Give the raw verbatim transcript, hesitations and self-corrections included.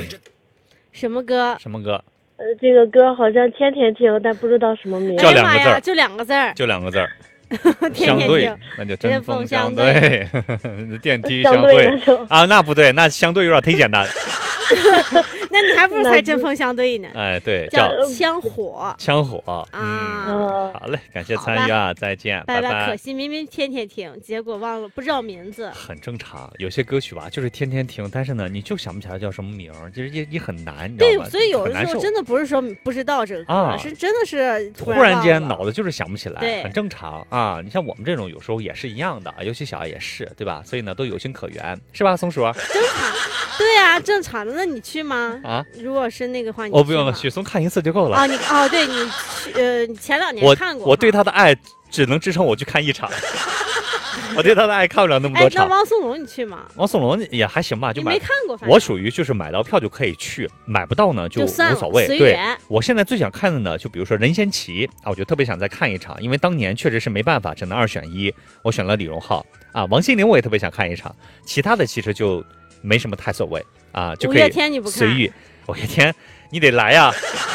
什么歌？ 什么歌？ 呃，这个歌好像天天听，但不知道什么名。 叫两个字儿， 就两个字儿， 就两个字儿。 相对，那就针锋相对。 电梯相对啊，那不对，那相对有点忒简单。 那你还不如猜针锋相对呢。 哎，对， 叫枪火。 枪火啊， 嗯，好嘞，感谢参与啊，再见， 拜拜。 可惜明明天天听，结果忘了不知道名字。 很正常，有些歌曲吧，就是天天听，但是呢，你就想不起来叫什么名，就是也也很难，你知道吗？ 对，所以有的时候真的不是说不知道这个歌，啊、是真的是突然间脑子就是想不起来， 对， 很正常啊。你像我们这种有时候也是一样的，尤其小孩也是，对吧？所以呢，都有情可原，是吧，松鼠？ 正常，对啊，正常的。那你去吗？ 啊， 如果是那个话，你我不用了，许嵩看一次就够了。 啊，你哦，对你去呃，你前两年看过， 我我对他的爱只能支撑我去看一场。我对他的爱看不了那么多场。 哎，那汪苏泷你去吗？ 汪苏泷也还行吧，就买没看过。 我属于就是买到票就可以去，买不到呢就无所谓。对，我现在最想看的呢，就比如说任贤齐啊，我就特别想再看一场，因为当年确实是没办法，只能二选一，我选了李荣浩啊。王心凌我也特别想看一场，其他的其实就没什么太所谓啊，就可以随意。五月天， 你不看？ 五月天你得来呀、啊。